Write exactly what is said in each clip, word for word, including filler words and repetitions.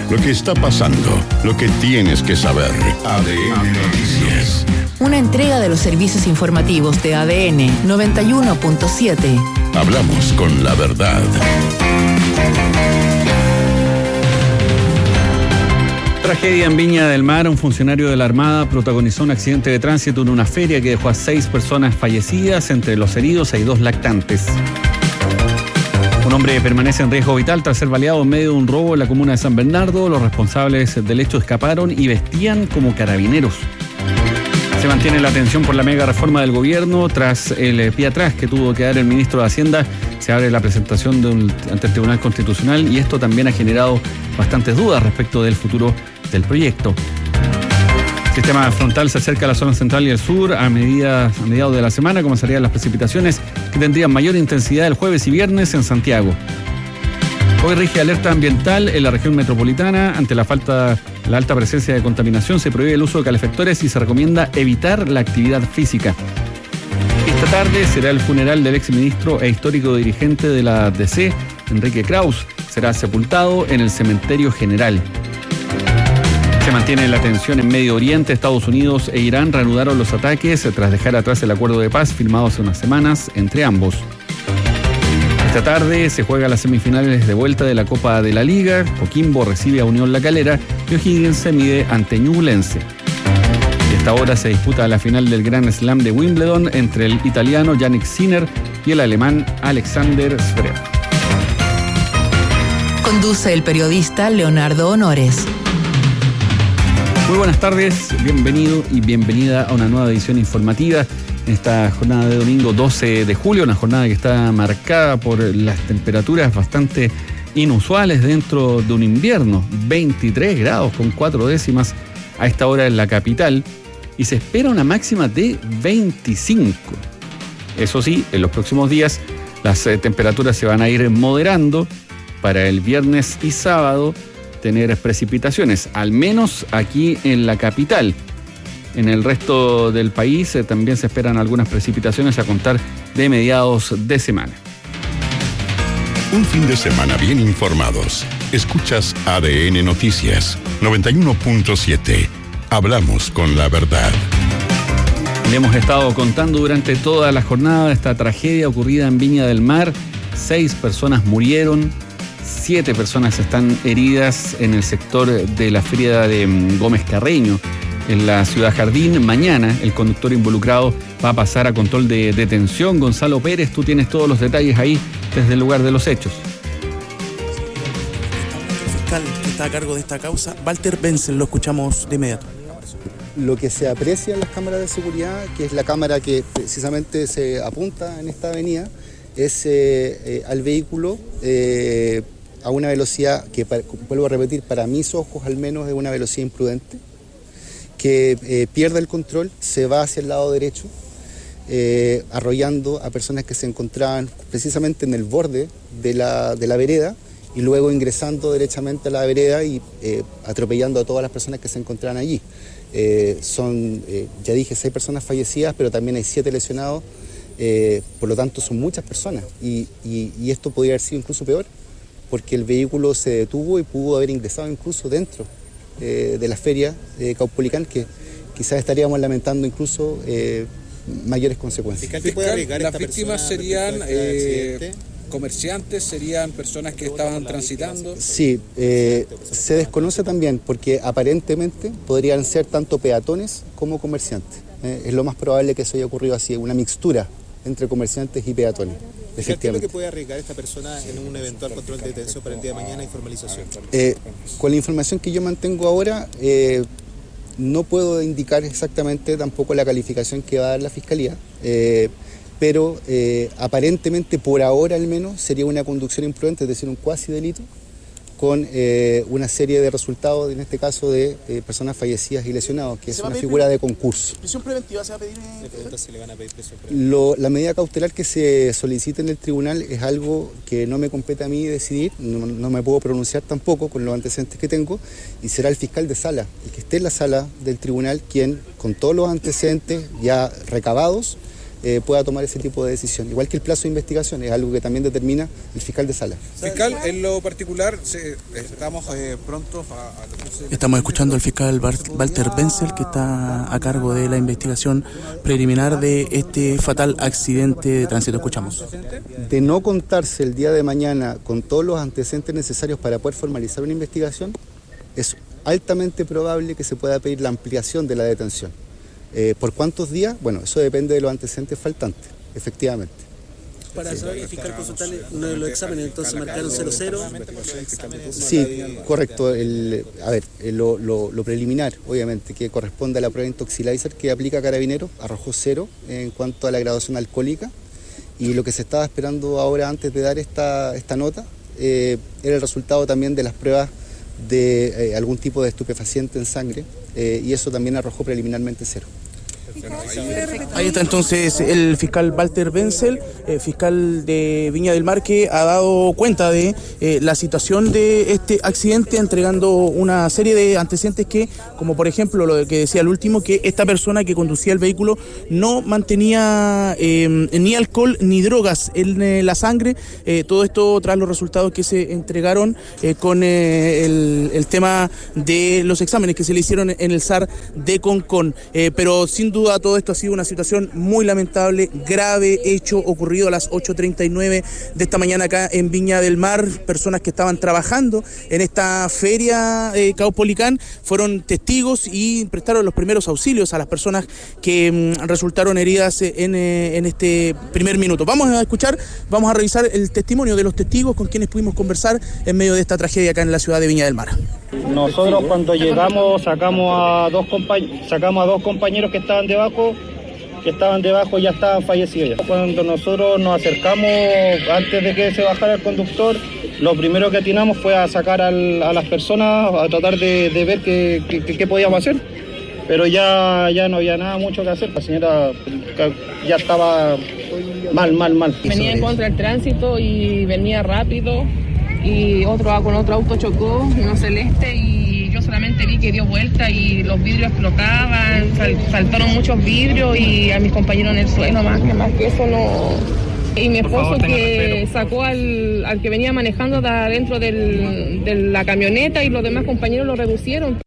Lo que está pasando, lo que tienes que saber. A D N Noticias. Una entrega de los servicios informativos de A D N noventa y uno punto siete. Hablamos con la verdad. Tragedia en Viña del Mar. Un funcionario de la Armada protagonizó un accidente de tránsito en una feria que dejó a seis personas fallecidas. Entre los heridos hay dos lactantes. Un hombre permanece en riesgo vital tras ser baleado en medio de un robo en la comuna de San Bernardo. Los responsables del hecho escaparon y vestían como carabineros. Se mantiene la atención por la mega reforma del gobierno. Tras el pie atrás que tuvo que dar el ministro de Hacienda, se abre la presentación de un, ante el Tribunal Constitucional, y esto también ha generado bastantes dudas respecto del futuro del proyecto. El sistema frontal se acerca a la zona central y el sur. A, medida, a mediados de la semana comenzarían las precipitaciones que tendrían mayor intensidad el jueves y viernes en Santiago. Hoy rige alerta ambiental en la región metropolitana. Ante la falta, la alta presencia de contaminación, se prohíbe el uso de calefactores y se recomienda evitar la actividad física. Esta tarde será el funeral del exministro e histórico dirigente de la D C, Enrique Kraus. Será sepultado en el cementerio general. Se mantiene la tensión en Medio Oriente. Estados Unidos e Irán reanudaron los ataques tras dejar atrás el acuerdo de paz firmado hace unas semanas entre ambos. Esta tarde se juega las semifinales de vuelta de la Copa de la Liga. Coquimbo recibe a Unión La Calera y O'Higgins se mide ante Ñublense. Y a esta hora se disputa la final del Grand Slam de Wimbledon entre el italiano Jannik Sinner y el alemán Alexander Zverev. Conduce el periodista Leonardo Honores. Muy buenas tardes, bienvenido y bienvenida a una nueva edición informativa en esta jornada de domingo doce de julio, una jornada que está marcada por las temperaturas bastante inusuales dentro de un invierno, veintitrés grados con cuatro décimas a esta hora en la capital, y se espera una máxima de veinticinco. Eso sí, en los próximos días las eh, temperaturas se van a ir moderando. Para el viernes y sábado tener precipitaciones, al menos aquí en la capital. En el resto del país eh, también se esperan algunas precipitaciones a contar de mediados de semana. Un fin de semana bien informados. Escuchas A D N Noticias noventa y uno punto siete. Hablamos con la verdad. Le hemos estado contando durante toda la jornada esta tragedia ocurrida en Viña del Mar. Seis personas murieron. Siete personas están heridas en el sector de la feria de Gómez Carreño, en la Ciudad Jardín. Mañana el conductor involucrado va a pasar a control de detención. Gonzalo Pérez, tú tienes todos los detalles ahí desde el lugar de los hechos. El fiscal que está a cargo de esta causa, Walter Benson, lo escuchamos de inmediato. Lo que se aprecia en las cámaras de seguridad, que es la cámara que precisamente se apunta en esta avenida, es eh, eh, al vehículo eh, a una velocidad que, vuelvo a repetir, para mis ojos al menos es una velocidad imprudente, que eh, pierde el control, se va hacia el lado derecho, eh, arrollando a personas que se encontraban precisamente en el borde de la, de la vereda, y luego ingresando derechamente a la vereda y eh, atropellando a todas las personas que se encontraban allí. Eh, son, eh, ya dije, seis personas fallecidas, pero también hay siete lesionados, eh, por lo tanto son muchas personas, y, y, y esto podría haber sido incluso peor, porque el vehículo se detuvo y pudo haber ingresado incluso dentro eh, de la feria de Caupolicán, que quizás estaríamos lamentando incluso eh, mayores consecuencias. Fiscal, las víctimas serían eh, comerciantes, serían personas que estaban transitando. Sí, eh, se desconoce también, porque aparentemente podrían ser tanto peatones como comerciantes. Eh, es lo más probable que eso haya ocurrido así, una mixtura entre comerciantes y peatones. ¿Qué es lo que puede arriesgar esta persona en un eventual control de detención para el día de mañana y formalización? Eh, con la información que yo mantengo ahora, eh, no puedo indicar exactamente tampoco la calificación que va a dar la Fiscalía, eh, pero eh, aparentemente por ahora al menos sería una conducción imprudente, es decir, un cuasi delito, con eh, una serie de resultados, en este caso de eh, personas fallecidas y lesionados, que es una figura de concurso. ¿Prisión preventiva se va a pedir? ¿Se le van a pedir prisión preventiva? Lo, la medida cautelar que se solicita en el tribunal es algo que no me compete a mí decidir, no, no me puedo pronunciar tampoco con los antecedentes que tengo, y será el fiscal de sala, el que esté en la sala del tribunal, quien con todos los antecedentes ya recabados eh, pueda tomar ese tipo de decisión. Igual que el plazo de investigación, es algo que también determina el fiscal de sala. Fiscal, en lo particular, se, estamos eh, prontos a, a... Estamos escuchando al fiscal Walter Wenzel, que está a cargo de la investigación preliminar de este fatal accidente de tránsito. Escuchamos. De no contarse el día de mañana con todos los antecedentes necesarios para poder formalizar una investigación, es altamente probable que se pueda pedir la ampliación de la detención. Eh, ¿Por cuántos días? Bueno, eso depende de los antecedentes faltantes, efectivamente. Para saber, fiscal, consultarle uno de los exámenes, entonces marcaron cero cero. Sí, correcto. El, a ver, lo, lo, lo preliminar, obviamente, que corresponde a la prueba Intoxilizer que aplica Carabineros, arrojó cero en cuanto a la graduación alcohólica, y lo que se estaba esperando ahora antes de dar esta, esta nota eh, era el resultado también de las pruebas de eh, algún tipo de estupefaciente en sangre, eh, y eso también arrojó preliminarmente cero. Ahí está entonces el fiscal Walter Wenzel, eh, fiscal de Viña del Mar, que ha dado cuenta de eh, la situación de este accidente, entregando una serie de antecedentes que, como por ejemplo lo que decía el último, que esta persona que conducía el vehículo no mantenía eh, ni alcohol ni drogas en eh, la sangre, eh, todo esto tras los resultados que se entregaron eh, con eh, el, el tema de los exámenes que se le hicieron en el S A R de Concón, eh, pero sin duda todo esto ha sido una situación muy lamentable, grave, hecho ocurrido a las ocho treinta y nueve de esta mañana acá en Viña del Mar. Personas que estaban trabajando en esta feria eh, Caupolicán fueron testigos y prestaron los primeros auxilios a las personas que mm, resultaron heridas en, eh, en este primer minuto. Vamos a escuchar, vamos a revisar el testimonio de los testigos con quienes pudimos conversar en medio de esta tragedia acá en la ciudad de Viña del Mar. Nosotros cuando llegamos sacamos a dos compañ- sacamos a dos compañeros que estaban debajo, que estaban debajo ya estaban fallecidos ya. Cuando nosotros nos acercamos, antes de que se bajara el conductor, lo primero que atinamos fue a sacar al, a las personas, a tratar de, de ver qué, qué, qué podíamos hacer. Pero ya, ya no había nada mucho que hacer, la señora ya estaba mal, mal, mal. Venía en contra del tránsito y venía rápido, y otro con otro auto chocó, uno celeste, y yo solamente vi que dio vuelta y los vidrios explotaban, sal, saltaron muchos vidrios y a mis compañeros en el suelo, más que más que eso no. Y mi esposo que sacó al, al que venía manejando de adentro del, de la camioneta, y los demás compañeros lo reducieron.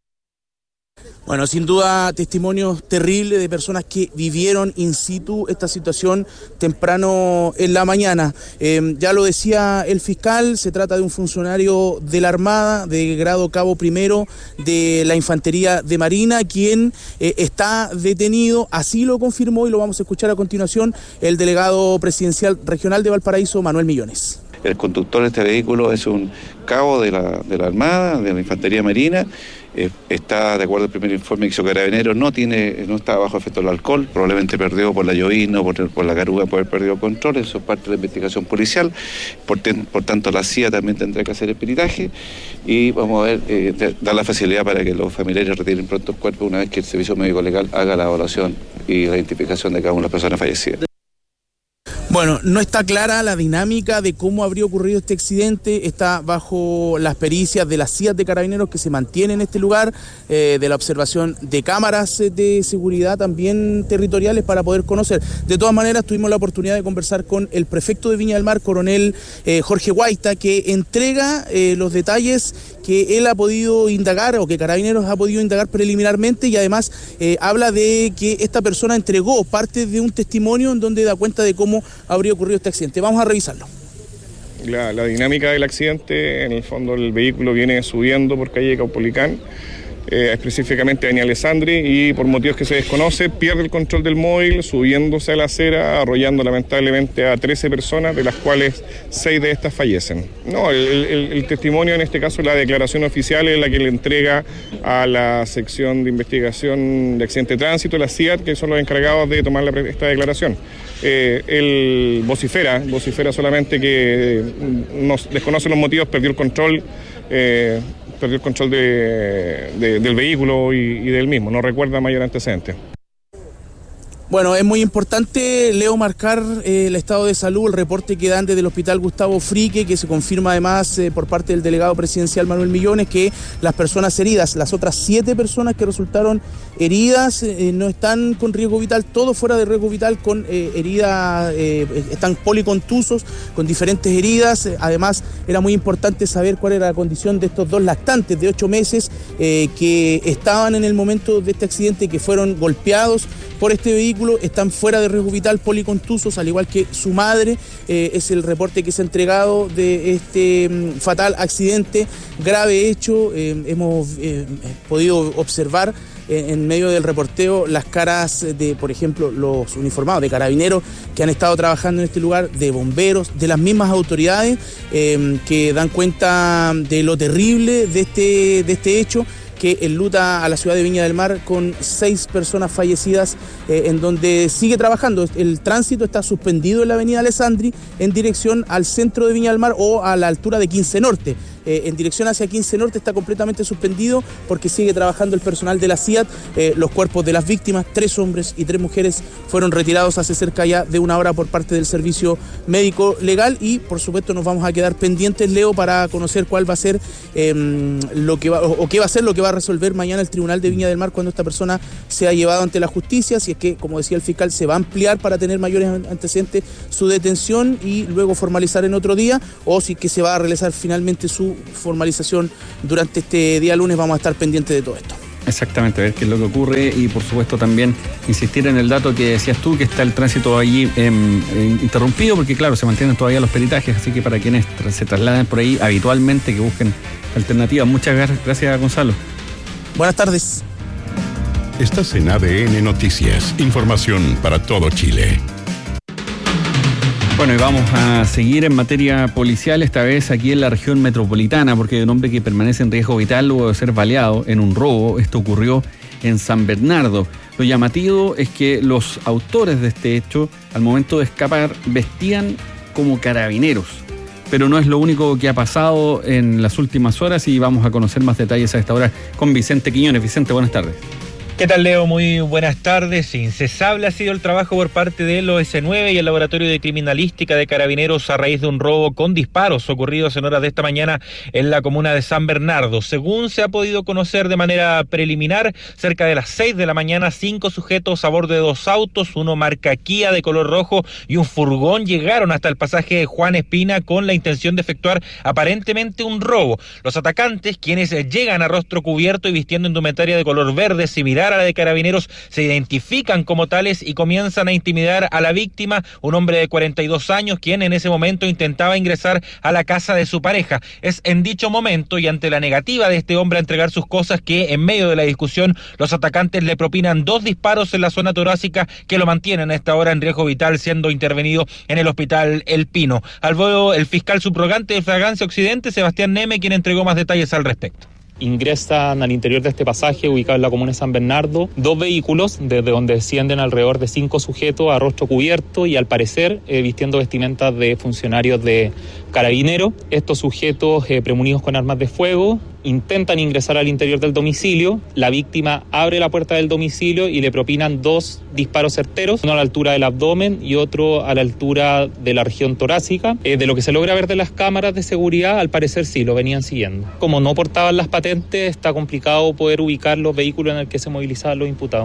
Bueno, sin duda testimonios terribles de personas que vivieron in situ esta situación temprano en la mañana. Eh, ya lo decía el fiscal, se trata de un funcionario de la Armada, de grado cabo primero de la Infantería de Marina, quien eh, está detenido, así lo confirmó, y lo vamos a escuchar a continuación, el delegado presidencial regional de Valparaíso, Manuel Millones. El conductor de este vehículo es un cabo de la, de la Armada, de la Infantería Marina. Eh, está, de acuerdo al primer informe que hizo Carabineros, no tiene, no está bajo efecto del alcohol, probablemente perdió por la llovizna, por, por la caruga, por haber perdido control. Eso es parte de la investigación policial. Por, ten, por tanto, la C I A también tendrá que hacer el peritaje, y vamos a ver, eh, de, dar la facilidad para que los familiares retiren pronto el cuerpo una vez que el Servicio Médico Legal haga la evaluación y la identificación de cada una de las personas fallecidas. Bueno, no está clara la dinámica de cómo habría ocurrido este accidente, está bajo las pericias de las C I A de Carabineros que se mantiene en este lugar, eh, de la observación de cámaras de seguridad también territoriales para poder conocer. De todas maneras, tuvimos la oportunidad de conversar con el prefecto de Viña del Mar, coronel eh, Jorge Guaita, que entrega eh, los detalles que él ha podido indagar, o que Carabineros ha podido indagar preliminarmente, y además eh, habla de que esta persona entregó parte de un testimonio en donde da cuenta de cómo habría ocurrido este accidente. Vamos a revisarlo. La, la dinámica del accidente, en el fondo el vehículo viene subiendo por calle Caupolicán, eh, específicamente Avenida Alessandri, y por motivos que se desconoce pierde el control del móvil, subiéndose a la acera, arrollando lamentablemente a trece personas, de las cuales seis de estas fallecen. No, el, el, el testimonio, en este caso la declaración oficial, es la que le entrega a la sección de investigación de accidente de tránsito, la C I A T, que son los encargados de tomar la, esta declaración. Eh, él vocifera, vocifera solamente que nos desconoce los motivos, perdió el control, eh, perdió el control de, de, del vehículo y, y del mismo, no recuerda mayor antecedente. Bueno, es muy importante, Leo, marcar eh, el estado de salud, el reporte que dan desde el Hospital Gustavo Frique, que se confirma además eh, por parte del delegado presidencial Manuel Millones, que las personas heridas, las otras siete personas que resultaron heridas, eh, no están con riesgo vital, todos fuera de riesgo vital, con eh, heridas, eh, están policontusos, con diferentes heridas. Además, era muy importante saber cuál era la condición de estos dos lactantes de ocho meses eh, que estaban en el momento de este accidente, que fueron golpeados por este vehículo, están fuera de riesgo vital, policontusos, al igual que su madre. Eh, es el reporte que se ha entregado de este um, fatal accidente, grave hecho. Eh, hemos eh, podido observar eh, en medio del reporteo las caras de, por ejemplo, los uniformados de carabineros que han estado trabajando en este lugar, de bomberos, de las mismas autoridades eh, que dan cuenta de lo terrible de este, de este hecho, que enluta a la ciudad de Viña del Mar con seis personas fallecidas, eh, en donde sigue trabajando. El tránsito está suspendido en la avenida Alessandri en dirección al centro de Viña del Mar o a la altura de quince Norte. Eh, en dirección hacia quince Norte está completamente suspendido porque sigue trabajando el personal de la C I A T. Eh, los cuerpos de las víctimas, tres hombres y tres mujeres, fueron retirados hace cerca ya de una hora por parte del servicio médico legal, y por supuesto nos vamos a quedar pendientes, Leo, para conocer cuál va a ser eh, lo que va, o, o qué va a ser lo que va a resolver mañana el Tribunal de Viña del Mar cuando esta persona sea llevada ante la justicia, si es que, como decía el fiscal, se va a ampliar para tener mayores antecedentes su detención y luego formalizar en otro día, o si es que se va a realizar finalmente su formalización durante este día lunes. Vamos a estar pendientes de todo esto. Exactamente, a ver qué es lo que ocurre y por supuesto también insistir en el dato que decías tú, que está el tránsito allí eh, interrumpido, porque claro, se mantienen todavía los peritajes, así que para quienes se trasladan por ahí habitualmente, que busquen alternativas. Muchas gracias, Gonzalo. Buenas tardes. Estás en A D N Noticias, información para todo Chile. Bueno, y vamos a seguir en materia policial, esta vez aquí en la región metropolitana, porque hay un hombre que permanece en riesgo vital luego de ser baleado en un robo. Esto ocurrió en San Bernardo. Lo llamativo es que los autores de este hecho, al momento de escapar, vestían como carabineros. Pero no es lo único que ha pasado en las últimas horas, y vamos a conocer más detalles a esta hora con Vicente Quiñones. Vicente, buenas tardes. ¿Qué tal, Leo? Muy buenas tardes. Incesable ha sido el trabajo por parte del O S nueve y el Laboratorio de Criminalística de Carabineros a raíz de un robo con disparos ocurridos en horas de esta mañana en la comuna de San Bernardo. Según se ha podido conocer de manera preliminar, cerca de las seis de la mañana, cinco sujetos a bordo de dos autos, uno marca Kia de color rojo y un furgón, llegaron hasta el pasaje Juan Espina con la intención de efectuar aparentemente un robo. Los atacantes, quienes llegan a rostro cubierto y vistiendo indumentaria de color verde similar a la de Carabineros, se identifican como tales y comienzan a intimidar a la víctima, un hombre de cuarenta y dos años, quien en ese momento intentaba ingresar a la casa de su pareja. Es en dicho momento y ante la negativa de este hombre a entregar sus cosas que, en medio de la discusión, los atacantes le propinan dos disparos en la zona torácica que lo mantienen a esta hora en riesgo vital, siendo intervenido en el hospital El Pino. Al vuelo, el fiscal subrogante de Fragancia Occidente, Sebastián Neme, quien entregó más detalles al respecto. Ingresan al interior de este pasaje, ubicado en la comuna de San Bernardo, dos vehículos desde donde descienden alrededor de cinco sujetos a rostro cubierto y al parecer eh, vistiendo vestimentas de funcionarios de Carabineros. Estos sujetos eh, premunidos con armas de fuego intentan ingresar al interior del domicilio. La víctima abre la puerta del domicilio y le propinan dos disparos certeros, uno a la altura del abdomen y otro a la altura de la región torácica. Eh, de lo que se logra ver de las cámaras de seguridad, al parecer sí, lo venían siguiendo. Como no portaban las patentes, está complicado poder ubicar los vehículos en el que se movilizaban los imputados.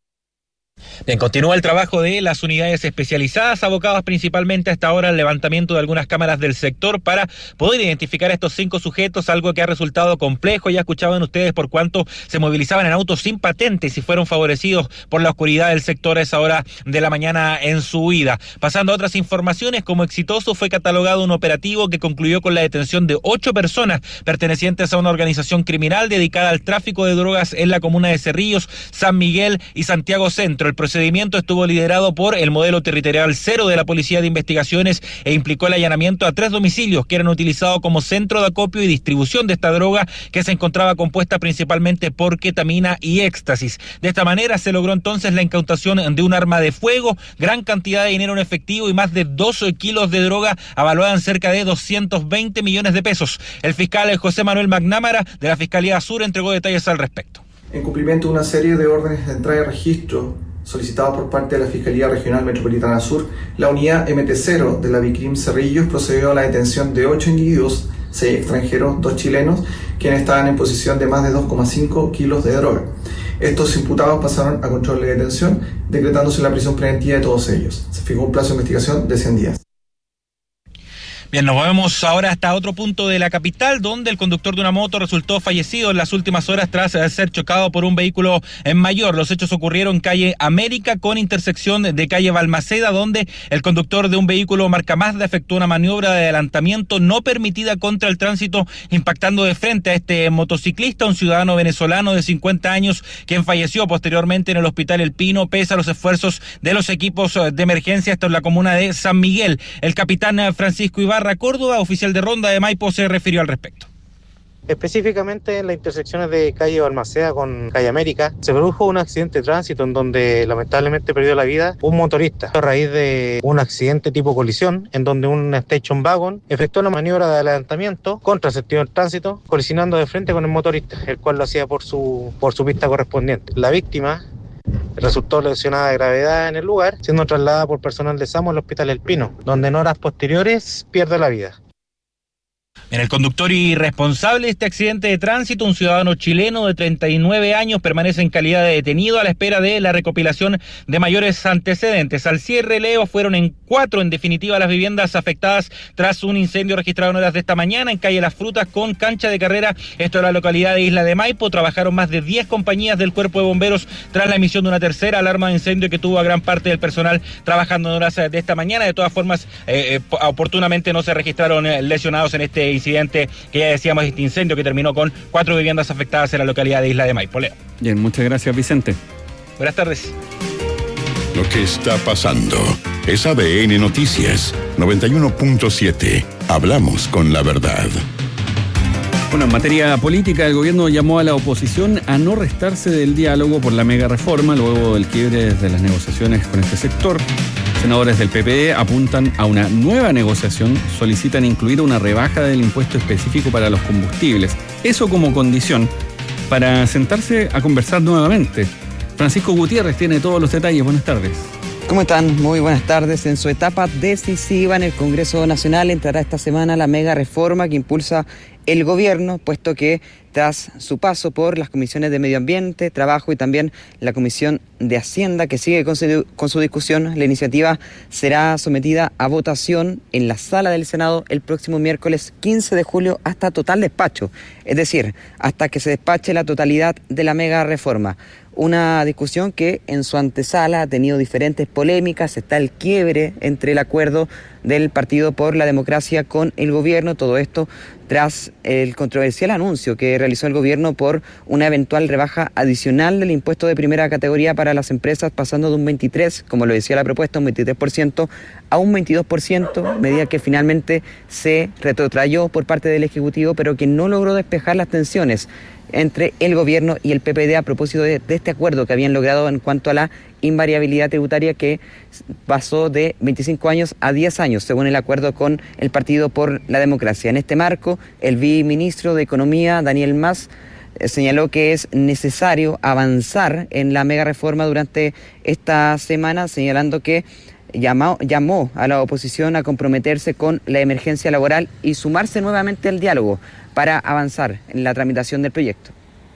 Bien, continúa el trabajo de las unidades especializadas, abocadas principalmente hasta ahora al levantamiento de algunas cámaras del sector para poder identificar a estos cinco sujetos, algo que ha resultado complejo. Ya escuchaban ustedes por cuánto se movilizaban en autos sin patentes y fueron favorecidos por la oscuridad del sector a esa hora de la mañana en su huida. Pasando a otras informaciones, como exitoso fue catalogado un operativo que concluyó con la detención de ocho personas pertenecientes a una organización criminal dedicada al tráfico de drogas en la comuna de Cerrillos, San Miguel y Santiago Centro. El procedimiento estuvo liderado por el modelo territorial cero de la Policía de Investigaciones e implicó el allanamiento a tres domicilios que eran utilizados como centro de acopio y distribución de esta droga, que se encontraba compuesta principalmente por ketamina y éxtasis. De esta manera se logró entonces la incautación de un arma de fuego, gran cantidad de dinero en efectivo y más de doce kilos de droga avaluada en cerca de doscientos veinte millones de pesos. El fiscal José Manuel McNamara de la Fiscalía Sur entregó detalles al respecto. En cumplimiento de una serie de órdenes de entrada y registro solicitados por parte de la Fiscalía Regional Metropolitana Sur, la unidad M T cero de la Vicrim Cerrillos procedió a la detención de ocho individuos, seis extranjeros, dos chilenos, quienes estaban en posesión de más de dos coma cinco kilos de droga. Estos imputados pasaron a control de detención, decretándose la prisión preventiva de todos ellos. Se fijó un plazo de investigación de cien días. Bien, nos movemos ahora hasta otro punto de la capital, donde el conductor de una moto resultó fallecido en las últimas horas tras ser chocado por un vehículo en mayor. Los hechos ocurrieron en calle América con intersección de calle Balmaceda, donde el conductor de un vehículo marca Mazda efectuó una maniobra de adelantamiento no permitida contra el tránsito, impactando de frente a este motociclista, un ciudadano venezolano de cincuenta años, quien falleció posteriormente en el Hospital El Pino, pese a los esfuerzos de los equipos de emergencia. Esto en la comuna de San Miguel. El capitán Francisco Ibarra Córdoba, oficial de Ronda de Maipo, se refirió al respecto. Específicamente en las intersecciones de calle Balmaceda con calle América se produjo un accidente de tránsito en donde lamentablemente perdió la vida un motorista a raíz de un accidente tipo colisión en donde un station wagon efectuó una maniobra de adelantamiento contra el sentido del tránsito, colisionando de frente con el motorista, el cual lo hacía por su, por su pista correspondiente. La víctima resultó lesionada de gravedad en el lugar, siendo trasladada por personal de SAMU al Hospital El Pino, donde en horas posteriores pierde la vida. En el conductor y responsable de este accidente de tránsito, un ciudadano chileno de treinta y nueve años, permanece en calidad de detenido a la espera de la recopilación de mayores antecedentes. Al cierre, Leo, fueron en cuatro, en definitiva, las viviendas afectadas tras un incendio registrado en horas de esta mañana en calle Las Frutas con cancha de carrera, esto en la localidad de Isla de Maipo. Trabajaron más de diez compañías del Cuerpo de Bomberos tras la emisión de una tercera alarma de incendio que tuvo a gran parte del personal trabajando en horas de esta mañana. De todas formas, eh, oportunamente no se registraron lesionados en este incidente que ya decíamos, este incendio que terminó con cuatro viviendas afectadas en la localidad de Isla de Maipo. Leo. Bien, muchas gracias, Vicente. Buenas tardes. Lo que está pasando es A D N Noticias noventa y uno punto siete. Hablamos con la verdad. Bueno, en materia política, el gobierno llamó a la oposición a no restarse del diálogo por la mega reforma luego del quiebre de las negociaciones con este sector. Senadores del P P D apuntan a una nueva negociación, solicitan incluir una rebaja del impuesto específico para los combustibles. Eso como condición para sentarse a conversar nuevamente. Francisco Gutiérrez tiene todos los detalles. Buenas tardes. ¿Cómo están? Muy buenas tardes. En su etapa decisiva en el Congreso Nacional entrará esta semana la mega reforma que impulsa el gobierno, puesto que tras su paso por las comisiones de Medio Ambiente, Trabajo y también la Comisión de Hacienda, que sigue con su, con su discusión, la iniciativa será sometida a votación en la sala del Senado el próximo miércoles quince de julio hasta total despacho, es decir, hasta que se despache la totalidad de la mega reforma. Una discusión que en su antesala ha tenido diferentes polémicas, está el quiebre entre el acuerdo del Partido por la Democracia con el gobierno, todo esto tras el controversial anuncio que realizó el gobierno por una eventual rebaja adicional del impuesto de primera categoría para las empresas, pasando de un veintitrés, como lo decía la propuesta, un veintitrés por ciento a un veintidós por ciento, medida que finalmente se retrotrayó por parte del Ejecutivo, pero que no logró despejar las tensiones entre el gobierno y el P P D a propósito de, de este acuerdo que habían logrado en cuanto a la invariabilidad tributaria, que pasó de veinticinco años a diez años, según el acuerdo con el Partido por la Democracia. En este marco, el viceministro de Economía, Daniel Mas, eh, señaló que es necesario avanzar en la mega reforma durante esta semana, señalando que llamó, llamó a la oposición a comprometerse con la emergencia laboral y sumarse nuevamente al diálogo para avanzar en la tramitación del proyecto.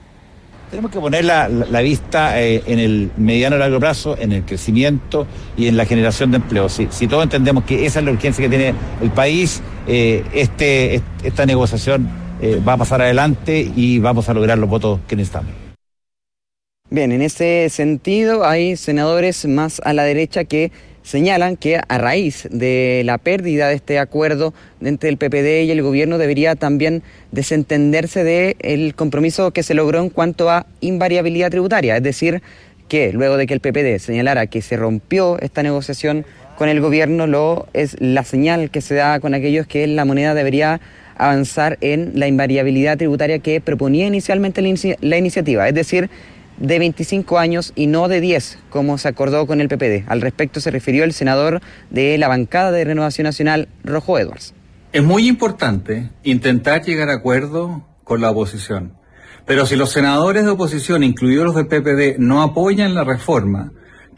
Tenemos que poner la, la, la vista eh, en el mediano y largo plazo, en el crecimiento y en la generación de empleo. Si, si todos entendemos que esa es la urgencia que tiene el país, eh, este, esta negociación eh, va a pasar adelante y vamos a lograr los votos que necesitamos. Bien, en ese sentido hay senadores más a la derecha que señalan que a raíz de la pérdida de este acuerdo entre el P P D y el gobierno debería también desentenderse del compromiso que se logró en cuanto a invariabilidad tributaria, es decir, que luego de que el P P D señalara que se rompió esta negociación con el gobierno, lo es la señal que se da con aquellos que la moneda debería avanzar en la invariabilidad tributaria que proponía inicialmente la, inici- la iniciativa, es decir, de veinticinco años y no de diez, como se acordó con el P P D. Al respecto se refirió el senador de la bancada de Renovación Nacional, Rojo Edwards. Es muy importante intentar llegar a acuerdo con la oposición, pero si los senadores de oposición, incluidos los del P P D, no apoyan la reforma,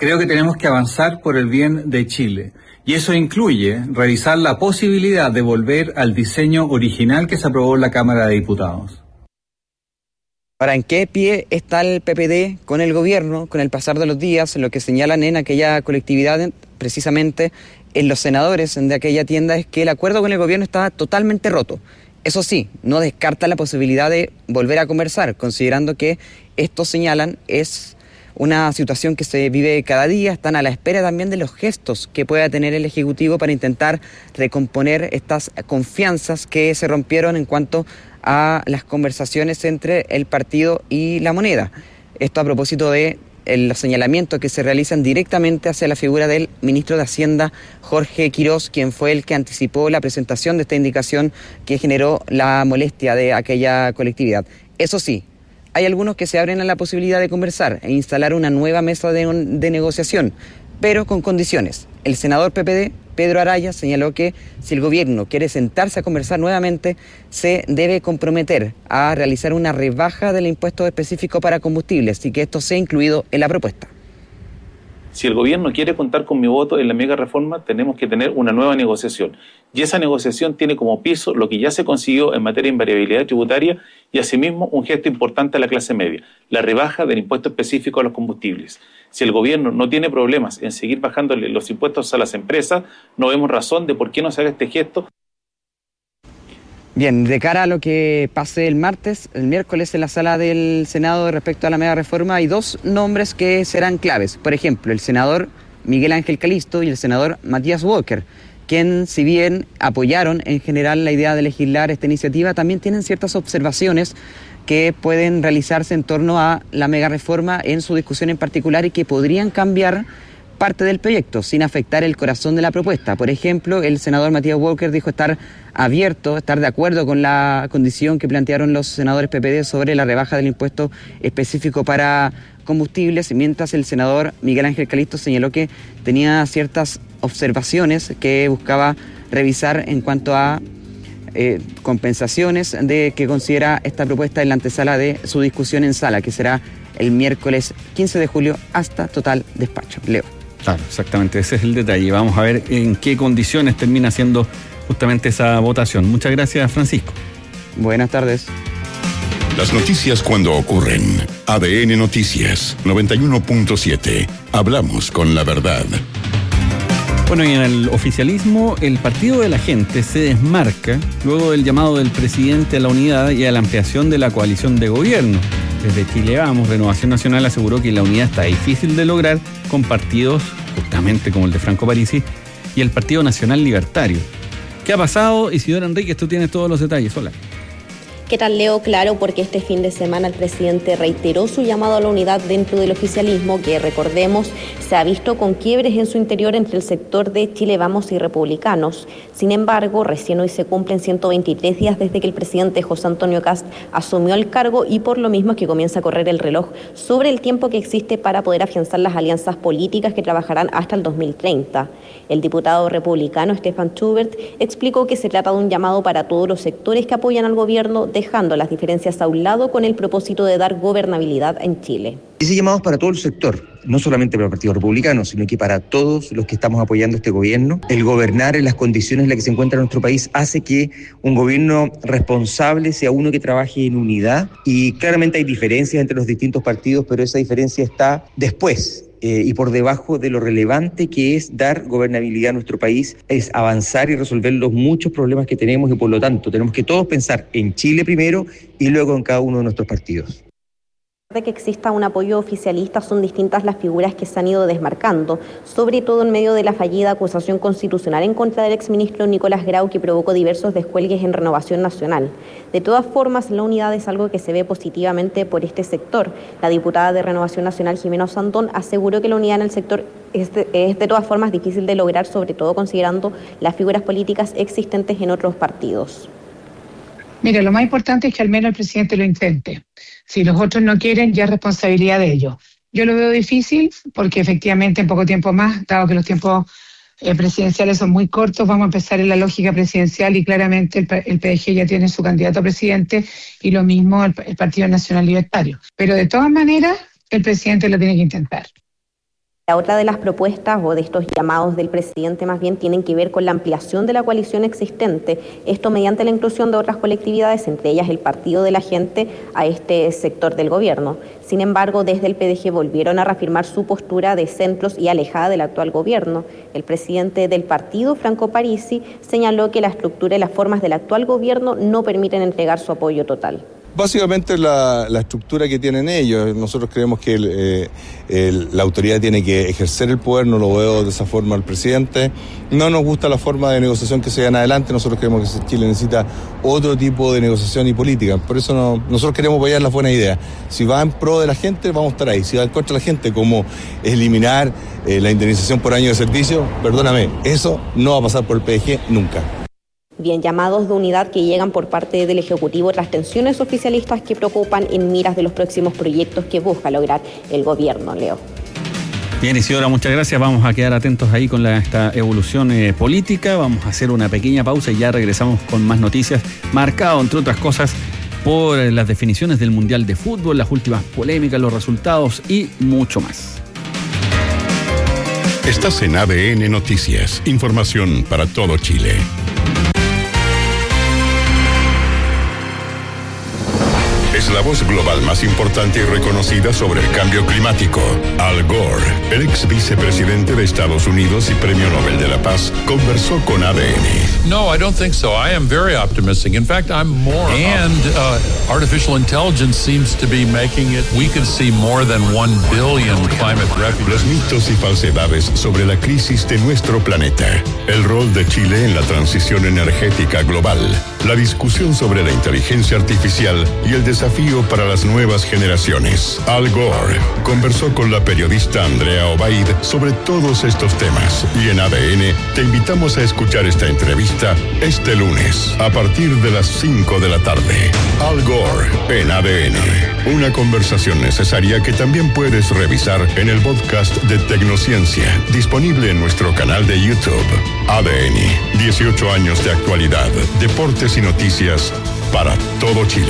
Creo que tenemos que avanzar por el bien de Chile. Y eso incluye revisar la posibilidad de volver al diseño original que se aprobó en la Cámara de Diputados. Ahora, ¿en qué pie está el P P D con el gobierno, con el pasar de los días? Lo que señalan en aquella colectividad, precisamente en los senadores de aquella tienda, es que el acuerdo con el gobierno está totalmente roto. Eso sí, no descarta la posibilidad de volver a conversar, considerando que esto, señalan, es una situación que se vive cada día. Están a la espera también de los gestos que pueda tener el Ejecutivo para intentar recomponer estas confianzas que se rompieron en cuanto a las conversaciones entre el partido y la moneda. Esto a propósito de los señalamientos que se realizan directamente hacia la figura del ministro de Hacienda, Jorge Quirós, quien fue el que anticipó la presentación de esta indicación que generó la molestia de aquella colectividad. Eso sí, hay algunos que se abren a la posibilidad de conversar e instalar una nueva mesa de, de negociación, pero con condiciones. El senador P P D, Pedro Araya, señaló que si el gobierno quiere sentarse a conversar nuevamente, se debe comprometer a realizar una rebaja del impuesto específico para combustibles y que esto sea incluido en la propuesta. Si el gobierno quiere contar con mi voto en la mega reforma, tenemos que tener una nueva negociación. Y esa negociación tiene como piso lo que ya se consiguió en materia de invariabilidad tributaria y asimismo un gesto importante a la clase media, la rebaja del impuesto específico a los combustibles. Si el gobierno no tiene problemas en seguir bajándole los impuestos a las empresas, no vemos razón de por qué no se haga este gesto. Bien, de cara a lo que pase el martes, el miércoles en la sala del Senado respecto a la mega reforma, hay dos nombres que serán claves. Por ejemplo, el senador Miguel Ángel Calisto y el senador Matías Walker, quien, si bien apoyaron en general la idea de legislar esta iniciativa, también tienen ciertas observaciones que pueden realizarse en torno a la mega reforma en su discusión en particular y que podrían cambiar parte del proyecto sin afectar el corazón de la propuesta. Por ejemplo, el senador Matías Walker dijo estar abierto, estar de acuerdo con la condición que plantearon los senadores P P D sobre la rebaja del impuesto específico para combustibles, mientras el senador Miguel Ángel Calisto señaló que tenía ciertas observaciones que buscaba revisar en cuanto a eh, compensaciones de que considera esta propuesta en la antesala de su discusión en sala, que será el miércoles quince de julio hasta total despacho. Leo. Claro, exactamente, ese es el detalle. Vamos a ver en qué condiciones termina siendo justamente esa votación. Muchas gracias, Francisco. Buenas tardes. Las noticias cuando ocurren. A D N Noticias noventa y uno punto siete. Hablamos con la verdad. Bueno, y en el oficialismo, el Partido de la Gente se desmarca luego del llamado del presidente a la unidad y a la ampliación de la coalición de gobierno. Desde Chile Vamos, Renovación Nacional aseguró que la unidad está difícil de lograr con partidos justamente como el de Franco Parisi y el Partido Nacional Libertario. ¿Qué ha pasado? Isidora Enríquez, tú tienes todos los detalles. Hola. ¿Qué tal, Leo? Claro, porque este fin de semana el presidente reiteró su llamado a la unidad dentro del oficialismo, que, recordemos, se ha visto con quiebres en su interior entre el sector de Chile Vamos y republicanos. Sin embargo, recién hoy se cumplen ciento veintitrés días desde que el presidente José Antonio Kast asumió el cargo y por lo mismo es que comienza a correr el reloj sobre el tiempo que existe para poder afianzar las alianzas políticas que trabajarán hasta el dos mil treinta. El diputado republicano Stefan Schubert explicó que se trata de un llamado para todos los sectores que apoyan al gobierno, dejando las diferencias a un lado con el propósito de dar gobernabilidad en Chile. Ese llamado es para todo el sector, no solamente para el Partido Republicano, sino que para todos los que estamos apoyando este gobierno. El gobernar en las condiciones en las que se encuentra nuestro país hace que un gobierno responsable sea uno que trabaje en unidad, y claramente hay diferencias entre los distintos partidos, pero esa diferencia está después. Eh, y por debajo de lo relevante que es dar gobernabilidad a nuestro país, es avanzar y resolver los muchos problemas que tenemos, y por lo tanto tenemos que todos pensar en Chile primero y luego en cada uno de nuestros partidos. De que exista un apoyo oficialista, son distintas las figuras que se han ido desmarcando, sobre todo en medio de la fallida acusación constitucional en contra del exministro Nicolás Grau, que provocó diversos descuelgues en Renovación Nacional. De todas formas, la unidad es algo que se ve positivamente por este sector. La diputada de Renovación Nacional, Jimena Osandón, aseguró que la unidad en el sector es de, es de todas formas difícil de lograr, sobre todo considerando las figuras políticas existentes en otros partidos. Mira, lo más importante es que al menos el presidente lo intente. Si los otros no quieren, ya es responsabilidad de ellos. Yo lo veo difícil porque efectivamente en poco tiempo más, dado que los tiempos eh, presidenciales son muy cortos, vamos a empezar en la lógica presidencial y claramente el, el P D G ya tiene su candidato a presidente y lo mismo el, el Partido Nacional Libertario. Pero de todas maneras, el presidente lo tiene que intentar. La otra de las propuestas o de estos llamados del presidente más bien tienen que ver con la ampliación de la coalición existente, esto mediante la inclusión de otras colectividades, entre ellas el Partido de la Gente, a este sector del gobierno. Sin embargo, desde el P D G volvieron a reafirmar su postura de centros y alejada del actual gobierno. El presidente del partido, Franco Parisi, señaló que la estructura y las formas del actual gobierno no permiten entregar su apoyo total. Básicamente la, la estructura que tienen ellos. Nosotros creemos que el, eh, el, la autoridad tiene que ejercer el poder, no lo veo de esa forma el presidente. No nos gusta la forma de negociación que se dan adelante, nosotros creemos que Chile necesita otro tipo de negociación y política. Por eso no, nosotros queremos apoyar las buenas ideas. Si va en pro de la gente, vamos a estar ahí. Si va en contra de la gente, como eliminar eh, la indemnización por año de servicio, perdóname, eso no va a pasar por el P D G nunca. Bien, llamados de unidad que llegan por parte del Ejecutivo tras tensiones oficialistas que preocupan en miras de los próximos proyectos que busca lograr el gobierno, Leo. Bien, Isidora, muchas gracias. Vamos a quedar atentos ahí con la, esta evolución eh, política. Vamos a hacer una pequeña pausa y ya regresamos con más noticias, marcado, entre otras cosas, por eh, las definiciones del Mundial de Fútbol, las últimas polémicas, los resultados y mucho más. Estás en A D N Noticias, información para todo Chile. Es la voz global más importante y reconocida sobre el cambio climático. Al Gore, el ex vicepresidente de Estados Unidos y Premio Nobel de la Paz, conversó con A D N. No, I don't think so. I am very optimistic. In fact, I'm more. And uh, artificial intelligence seems to be making it. We could see more than one billion climate refugees. Los mitos y falsedades sobre la crisis de nuestro planeta. El rol de Chile en la transición energética global. La discusión sobre la inteligencia artificial y el desafío para las nuevas generaciones. Al Gore conversó con la periodista Andrea Obaid sobre todos estos temas. Y en A D N te invitamos a escuchar esta entrevista este lunes a partir de las cinco de la tarde. Al Gore en A D N. Una conversación necesaria que también puedes revisar en el podcast de Tecnociencia, disponible en nuestro canal de YouTube. A D N, dieciocho años de actualidad, deportes y noticias para todo Chile.